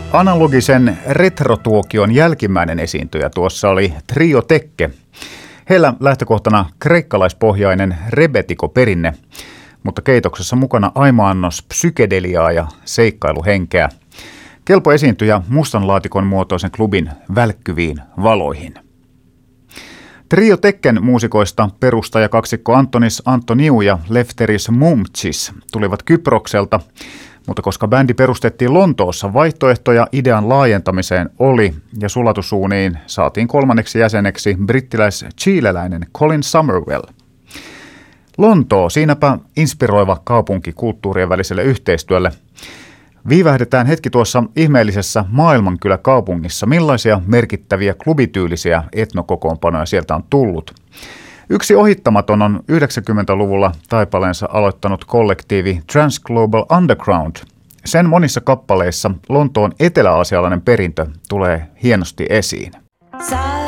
Analogisen retrotuokion jälkimmäinen esiintyjä tuossa oli Trio Tekke. Heillä lähtökohtana kreikkalaispohjainen rebetiko-perinne, mutta keitoksessa mukana aimo-annos psykedeliaa ja seikkailuhenkeä. Kelpo esiintyjä mustan laatikon muotoisen klubin välkkyviin valoihin. Trio Tekken muusikoista perustajakaksikko Antonis Antoniou ja Lefteris Mumtsis tulivat Kyprokselta, mutta koska bändi perustettiin Lontoossa, vaihtoehtoja idean laajentamiseen oli ja sulatusuuniin saatiin kolmanneksi jäseneksi brittiläis-chileläinen Colin Summerwell. Lontoo, siinäpä inspiroiva kaupunki kulttuurien väliselle yhteistyölle. Viivähdetään hetki tuossa ihmeellisessä maailmankyläkaupungissa. Millaisia merkittäviä klubityylisiä etnokokoonpanoja sieltä on tullut? Yksi ohittamaton on 90-luvulla taipaleensa aloittanut kollektiivi Transglobal Underground. Sen monissa kappaleissa Lontoon eteläaasialainen perintö tulee hienosti esiin.